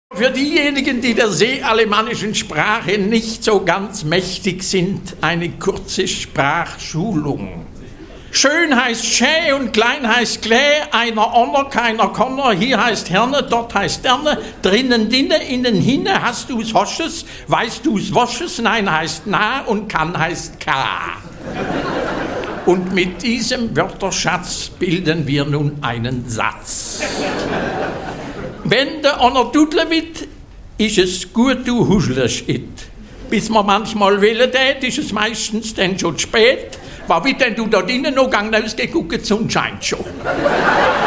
Für diejenigen, die der seealemannischen Sprache nicht so ganz mächtig sind, eine kurze Sprachschulung. Schön heißt schä und klein heißt klä, einer onner, keiner konner, hier heißt Herne, dort heißt Derne, drinnen dinne, innen hinne, hast du's hosches, weißt du's wasches, nein heißt na und kann heißt ka. Und mit diesem Wörterschatz bilden wir nun einen Satz. Wenn der einer dudle wird, ist es gut, du huschelst it. Bis man manchmal willen tät, ist es meistens dann schon spät. Was wird denn du da drinnen noch gang rausgeguckt, die Sonne scheint schon.